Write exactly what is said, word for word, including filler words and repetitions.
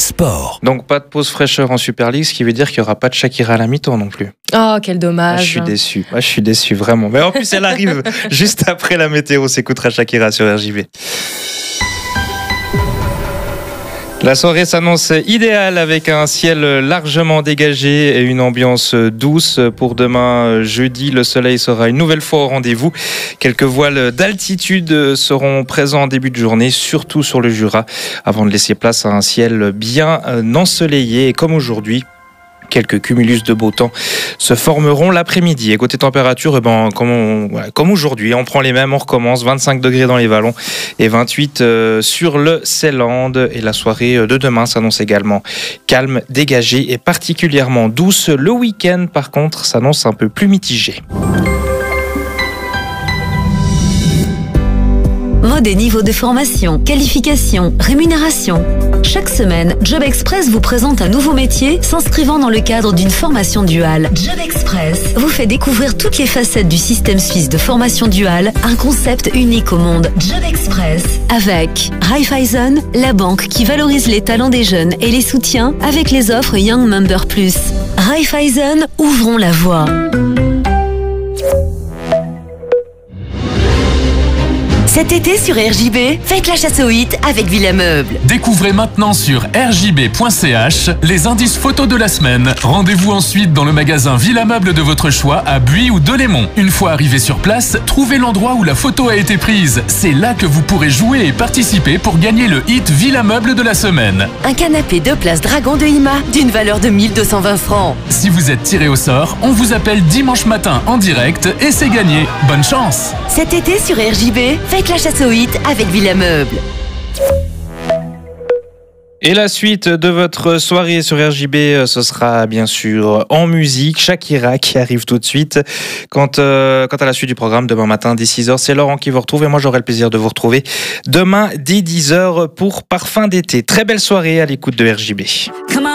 sport. Donc pas de pause fraîcheur en Super League, ce qui veut dire qu'il n'y aura pas de Shakira à la mi-temps non plus. Oh, quel dommage. Ah, je suis déçu, ah, je suis déçu vraiment. Mais en plus elle arrive juste après la météo, on s'écoutera Shakira sur R J B. La soirée s'annonce idéale avec un ciel largement dégagé et une ambiance douce. Pour demain, jeudi, le soleil sera une nouvelle fois au rendez-vous. Quelques voiles d'altitude seront présents en début de journée, surtout sur le Jura, avant de laisser place à un ciel bien ensoleillé. Et comme aujourd'hui, quelques cumulus de beau temps se formeront l'après-midi. Et côté température, eh ben, comme, on, voilà, comme aujourd'hui, on prend les mêmes, on recommence. vingt-cinq degrés dans les vallons et vingt-huit euh, sur le Seeland. Et la soirée de demain s'annonce également calme, dégagée et particulièrement douce. Le week-end, par contre, s'annonce un peu plus mitigé. Mode et niveau de formation, qualification, rémunération. Chaque semaine, Job Express vous présente un nouveau métier s'inscrivant dans le cadre d'une formation duale. Job Express vous fait découvrir toutes les facettes du système suisse de formation duale, un concept unique au monde. Job Express avec Raiffeisen, la banque qui valorise les talents des jeunes et les soutient avec les offres Young Member Plus. Raiffeisen, ouvrons la voie. Cet été sur R J B, faites la chasse aux hits avec Villa Meuble. Découvrez maintenant sur r j b point c h les indices photos de la semaine. Rendez-vous ensuite dans le magasin Villa Meuble de votre choix à Buis ou Delémont. Une fois arrivé sur place, trouvez l'endroit où la photo a été prise. C'est là que vous pourrez jouer et participer pour gagner le hit Villa Meuble de la semaine. Un canapé deux places Dragon de Ima d'une valeur de mille deux cent vingt francs. Si vous êtes tiré au sort, on vous appelle dimanche matin en direct et c'est gagné. Bonne chance! Cet été sur R J B, faites la chasse aux hits avec Villa Meuble. Et la suite de votre soirée sur R J B, ce sera bien sûr en musique. Shakira qui arrive tout de suite. Quant, euh, quant à la suite du programme, demain matin dès six heures, c'est Laurent qui vous retrouve. Et moi, j'aurai le plaisir de vous retrouver demain dès dix heures pour Parfum d'été. Très belle soirée à l'écoute de R J B.